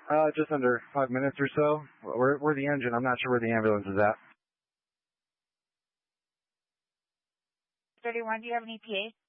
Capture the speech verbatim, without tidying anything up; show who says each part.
Speaker 1: Uh, just under five minutes or so. We're, we're the engine. I'm not sure where the ambulance is at.
Speaker 2: thirty-one, do you have an E T A?